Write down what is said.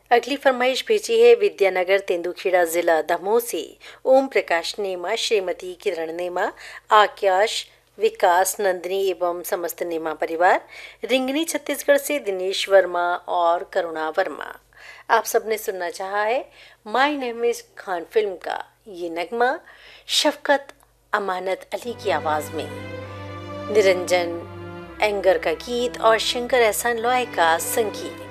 अगली फरमाइश भेजी है विद्यानगर तेंदुखेड़ा जिला दमोह से ओम प्रकाश नेमा, श्रीमती किरण नेमा, आकाश, विकास, नंदिनी एवं समस्त नेमा परिवार, रिंगनी छत्तीसगढ़ से दिनेश वर्मा और करुणा वर्मा। आप सबने सुनना चाहा है my name is Khan film का ये नगमा शफकत अमानत अली की आवाज में। निरंजन एंगर का गीत और शंकर एहसान लॉय का संगीत।